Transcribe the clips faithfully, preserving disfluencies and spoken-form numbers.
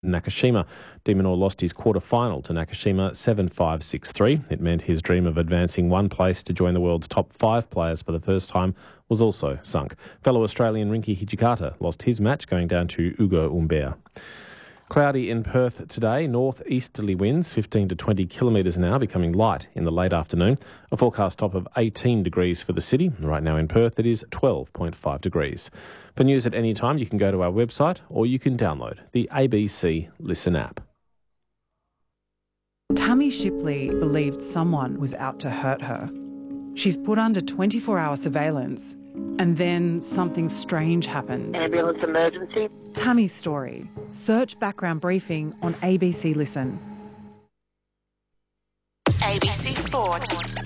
Nakashima. De Minaur lost his quarter-final to Nakashima seven five six three. It meant his dream of advancing one place to join the world's top five players for the first time was also sunk. Fellow Australian Rinky Hijikata lost his match going down to Ugo Umbea. Cloudy in Perth today, north-easterly winds fifteen to twenty kilometres an hour, becoming light in the late afternoon. A forecast top of eighteen degrees for the city. Right now in Perth it is twelve point five degrees. For news at any time, you can go to our website or you can download the A B C Listen app. Tammy Shipley believed someone was out to hurt her. She's put under twenty-four hour surveillance, and then something strange happened. Ambulance emergency. Tammy's story. Search background briefing on A B C Listen. A B C Sport.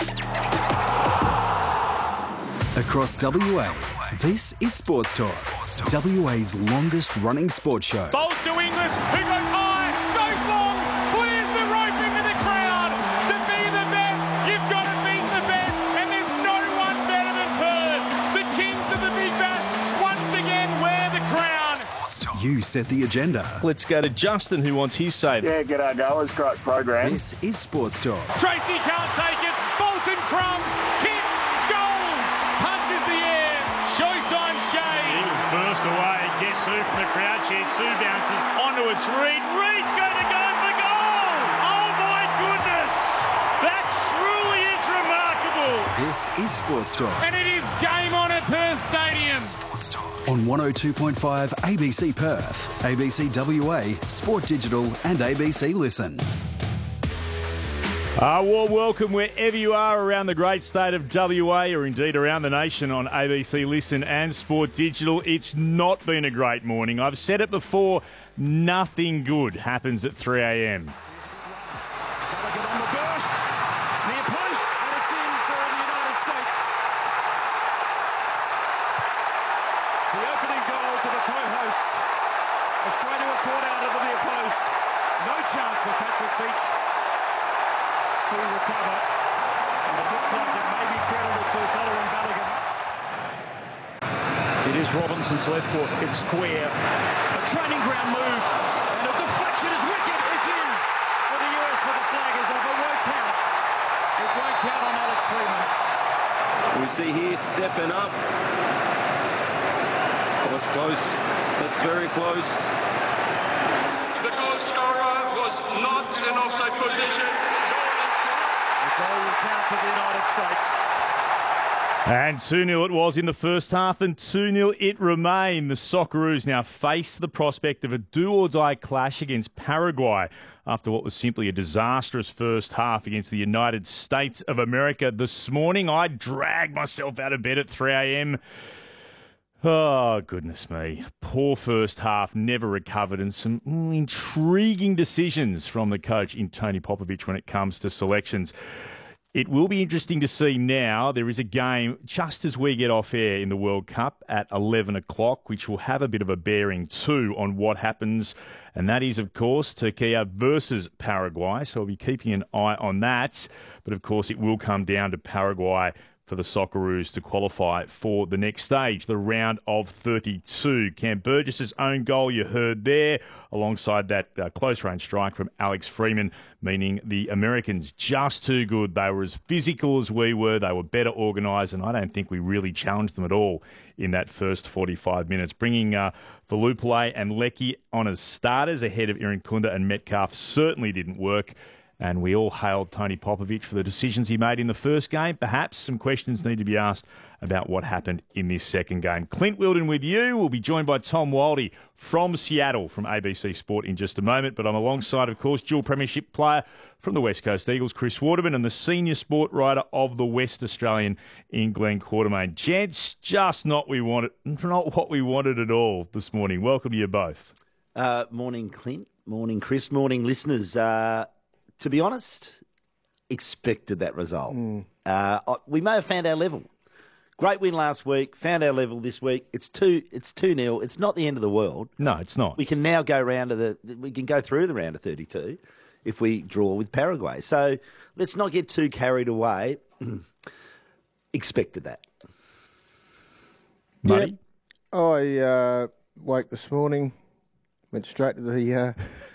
Across W A, this is Sports Talk, W A's longest running sports show. Bowls to Inglis, who goes high, goes long, clears the rope into the crowd. To be the best, you've got to beat the best, and there's no one better than Perth. The kings of the Big Bash once again wear the crown. You set the agenda. Let's go to Justin, who wants his say. Yeah, g'day, guys. Great program. This is Sports Talk. Tracy can't take it. Bolton crumbs, kicks, goals, punches the air. Showtime Shea. Eagles burst away. Guess who from the crowd? She had two bounces onto its Reed. Reed's going to go for goal. Oh my goodness. That truly is remarkable. This is Sports Talk. And it is game on at Perth Stadium. Sports Talk. On one oh two point five A B C Perth, A B C W A, Sport Digital and A B C Listen. A warm welcome wherever you are around the great state of W A or indeed around the nation on A B C Listen and Sport Digital. It's not been a great morning. I've said it before, nothing good happens at three a m. Robinson's left foot, it's square. A training ground move, and a deflection is wicked. It's in for the U S, but the flag is up. It won't count. It won't count on Alex Freeman. We see here stepping up. Oh, it's close. That's very close. The goal scorer was not in an offside position. The goal will count for the United States. And two nil it was in the first half, and two nil it remained. The Socceroos now face the prospect of a do-or-die clash against Paraguay after what was simply a disastrous first half against the United States of America this morning. I dragged myself out of bed at three a m. Oh, goodness me. Poor first half, never recovered, and some mm, intriguing decisions from the coach in Tony Popovic when it comes to selections. It will be interesting to see now. There is a game just as we get off air in the World Cup at eleven o'clock, which will have a bit of a bearing too on what happens. And that is, of course, Turkey versus Paraguay. So we'll be keeping an eye on that. But, of course, it will come down to Paraguay for the Socceroos to qualify for the next stage, the round of thirty-two. Cam Burgess's own goal you heard there, alongside that uh, close-range strike from Alex Freeman, meaning the Americans just too good. They were as physical as we were. They were better organised, and I don't think we really challenged them at all in that first forty-five minutes. Bringing uh, Valupale and Leckie on as starters ahead of Irankunda and Metcalf certainly didn't work. And we all hailed Tony Popovic for the decisions he made in the first game. Perhaps some questions need to be asked about what happened in this second game. Clint Wilden with you. We'll be joined by Tom Wildey from Seattle from A B C Sport in just a moment. But I'm alongside, of course, dual premiership player from the West Coast Eagles, Chris Waterman, and the senior sport writer of the West Australian in Glenn Quartermain. Gents, just not we wanted, not what we wanted at all this morning. Welcome to you both. Uh, morning, Clint. Morning, Chris. Morning, listeners. Uh, To be honest, expected that result. Mm. Uh, we may have found our level. Great win last week, found our level this week. It's two. It's two nil. It's not the end of the world. No, it's not. We can now go round to the. We can go through the round of thirty-two if we draw with Paraguay. So let's not get too carried away. Expected that. Muddy? Yeah. I uh, woke this morning Went straight to the uh,